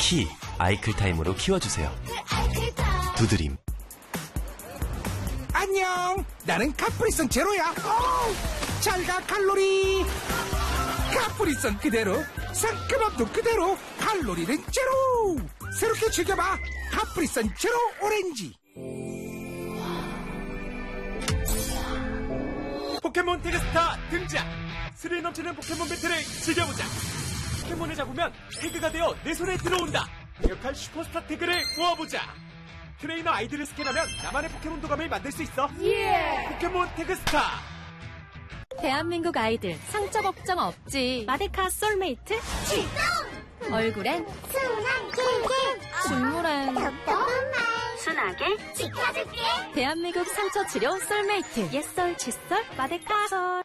키 아이클타임으로 키워주세요. 두드림. 안녕, 나는 카프리선 제로야. 잘가 칼로리. 카프리선 그대로, 상큼함도 그대로, 칼로리는 제로. 새롭게 즐겨봐, 카프리선 제로 오렌지. 포켓몬 태그스타 등장! 스릴 넘치는 포켓몬 배틀을 즐겨보자! 포켓몬을 잡으면 태그가 되어 내 손에 들어온다! 강력한 슈퍼스타 태그를 모아보자! 트레이너 아이디를 스캔하면 나만의 포켓몬 도감을 만들 수 있어! 포켓몬 태그스타! 대한민국 아이들 상처 걱정 없지. 마데카 솔메이트 출동! 얼굴엔 순한 킹킹 눈물엔 답답한 말 순하게 지켜줄게. 대한민국 상처 치료 솔메이트 옛썰 칫솔 마데카 솔.